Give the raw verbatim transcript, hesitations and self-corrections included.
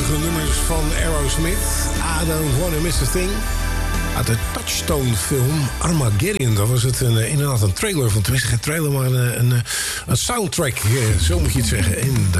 prachtige nummers van Aerosmith. I Don't Wanna Miss a Thing. Uit de Touchstone-film Armageddon. Dat was het een, inderdaad een trailer van. Tenminste, geen trailer, maar een, een, een soundtrack. Zo moet je het zeggen. En